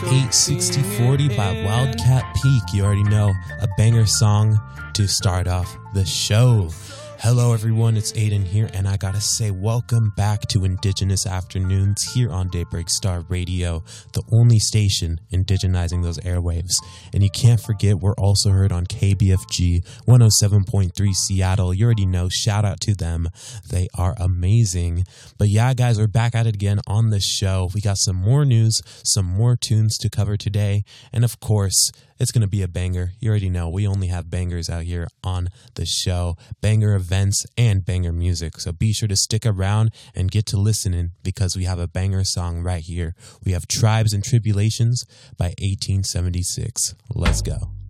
86040 by Wildcat Peak. You already know, a banger song to start off the show. Hello everyone, it's Aiden here, and I gotta say welcome back to Indigenous Afternoons here on Daybreak Star Radio, the only station indigenizing those airwaves. And you can't forget, we're also heard on KBFG 107.3 Seattle. You already know, shout out to them. They are amazing. But yeah, guys, we're back at it again on the show. We got some more news, some more tunes to cover today, and of course, it's going to be a banger. You already know, we only have bangers out here on the show, banger events and banger music. So be sure to stick around and get to listening because we have a banger song right here. We have Tribes and Tribulations by 1876. Let's go.